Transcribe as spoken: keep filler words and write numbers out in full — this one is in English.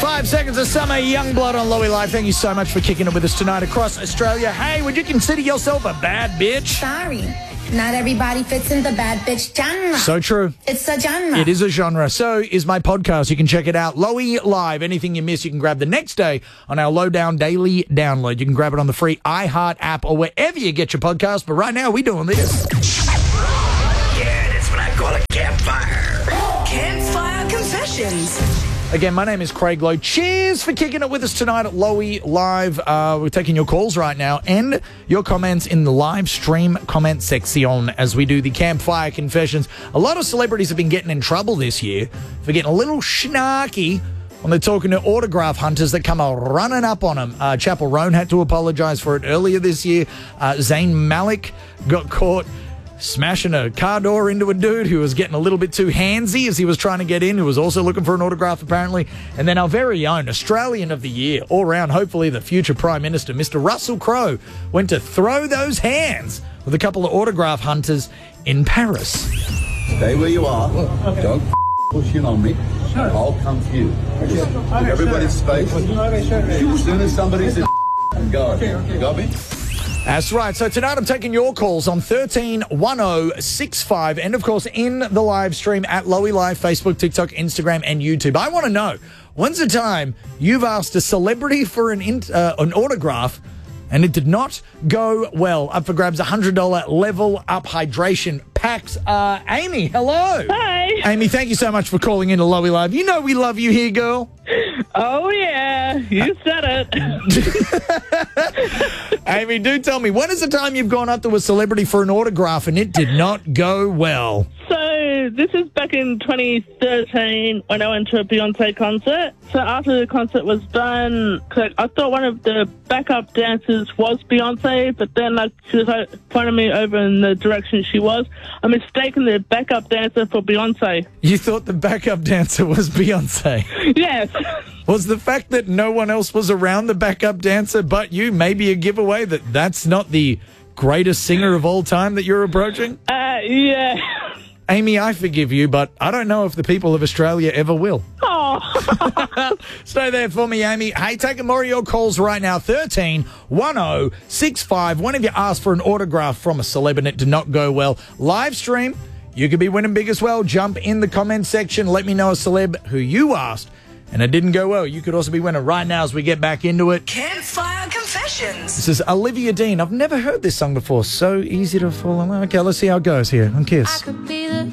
Five seconds of summer, Youngblood on Lowy Live. Thank you so much for kicking it with us tonight across Australia. Hey, would you consider yourself a bad bitch? Sorry. Not everybody fits in the bad bitch genre. So true. It's a genre. It is a genre. So is my podcast. You can check it out. Lowy Live. Anything you miss, you can grab the next day on our Lowdown Daily Download. You can grab it on the free iHeart app or wherever you get your podcast. But right now, we're doing this. Yeah, that's what I call a campfire. Campfire Confessions. Again, my name is Craig Lowe. Cheers for kicking it with us tonight at Lowy Live. Uh, we're taking your calls right now and your comments in the live stream comment section as we do the Campfire Confessions. A lot of celebrities have been getting in trouble this year for getting a little snarky when they're talking to autograph hunters that come a running up on them. Uh, Chappell Roan had to apologise for it earlier this year. Uh, Zayn Malik got caught smashing a car door into a dude who was getting a little bit too handsy as he was trying to get in, who was also looking for an autograph, apparently. And then our very own Australian of the Year, all round, hopefully the future Prime Minister, Mister Russell Crowe, went to throw those hands with a couple of autograph hunters in Paris. Stay where you are. Don't push in on me. I'll come to you. Just give everybody's space. As soon as somebody's in, go. You got me? That's right. So tonight I'm taking your calls on thirteen one oh six five and, of course, in the live stream at Lowy Live, Facebook, TikTok, Instagram, and YouTube. I want to know, when's the time you've asked a celebrity for an in, uh, an autograph and it did not go well? Up for grabs, one hundred dollars Level Up Hydration packs. Uh, Amy, hello. Hi. Amy, thank you so much for calling in to Lowy Live. You know we love you here, girl. Oh, yeah. You said it. Amy, do tell me, when is the time you've gone up to a celebrity for an autograph and it did not go well? So this is back in twenty thirteen when I went to a Beyonce concert. So after the concert was done, 'cause I thought one of the backup dancers was Beyonce, but then like she was like, pointing me over in the direction she was. I mistaken the backup dancer for Beyonce. You thought the backup dancer was Beyonce? Yes. Was the fact that no one else was around the backup dancer but you maybe a giveaway that that's not the greatest singer of all time that you're approaching? Uh, yeah. Amy, I forgive you, but I don't know if the people of Australia ever will. Oh. Stay there for me, Amy. Hey, taking more of your calls right now. thirteen one oh six five. One of you asked for an autograph from a celeb and it did not go well. Live stream, you could be winning big as well. Jump in the comment section. Let me know a celeb who you asked and it didn't go well. You could also be winning right now as we get back into it. Campfire Confessions. This is Olivia Dean. I've never heard this song before. So easy to fall in love. Okay, let's see how it goes here on Kiss.